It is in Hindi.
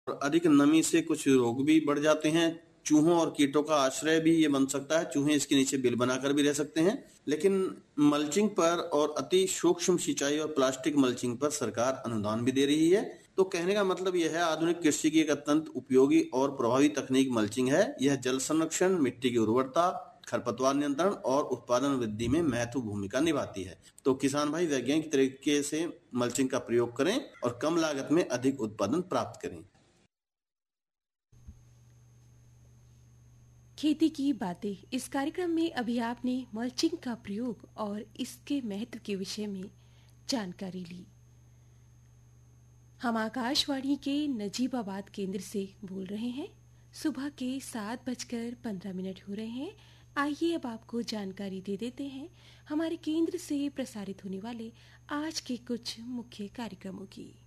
और अधिक नमी से कुछ रोग भी बढ़ जाते हैं। चूहों और कीटों का आश्रय भी ये बन सकता है। चूहे इसके नीचे बिल बनाकर भी रह सकते हैं। लेकिन मल्चिंग पर और अति सूक्ष्म सिंचाई और प्लास्टिक मल्चिंग पर सरकार अनुदान भी दे रही है। तो कहने का मतलब यह है, आधुनिक कृषि की एक अत्यंत उपयोगी और प्रभावी तकनीक मल्चिंग है। यह जल संरक्षण, मिट्टी की उर्वरता, खरपतवार नियंत्रण और उत्पादन वृद्धि में महत्वपूर्ण भूमिका निभाती है। तो किसान भाई वैज्ञानिक तरीके से मल्चिंग का प्रयोग करें और कम लागत में अधिक उत्पादन प्राप्त करें। खेती की बातें इस कार्यक्रम में अभी आपने मल्चिंग का प्रयोग और इसके महत्व के विषय में जानकारी ली। हम आकाशवाणी के नजीबाबाद केंद्र से बोल रहे हैं। सुबह के 7:15 हो रहे हैं। आइए अब आपको जानकारी दे देते हैं हमारे केंद्र से प्रसारित होने वाले आज के कुछ मुख्य कार्यक्रमों की।